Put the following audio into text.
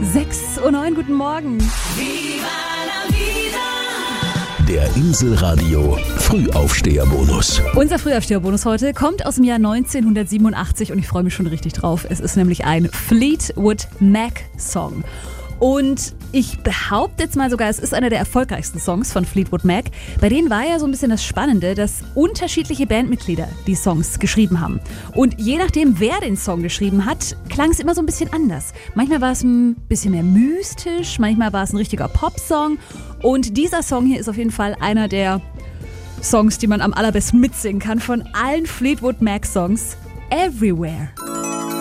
6:09 Uhr, guten Morgen. Der Inselradio Frühaufsteherbonus. Unser Frühaufsteherbonus heute kommt aus dem Jahr 1987 und ich freue mich schon richtig drauf. Es ist nämlich ein Fleetwood Mac Song. Und ich behaupte jetzt mal sogar, es ist einer der erfolgreichsten Songs von Fleetwood Mac. Bei denen war ja so ein bisschen das Spannende, dass unterschiedliche Bandmitglieder die Songs geschrieben haben. Und je nachdem, wer den Song geschrieben hat, klang es immer so ein bisschen anders. Manchmal war es ein bisschen mehr mystisch, manchmal war es ein richtiger Popsong. Und dieser Song hier ist auf jeden Fall einer der Songs, die man am allerbesten mitsingen kann von allen Fleetwood Mac Songs. Everywhere.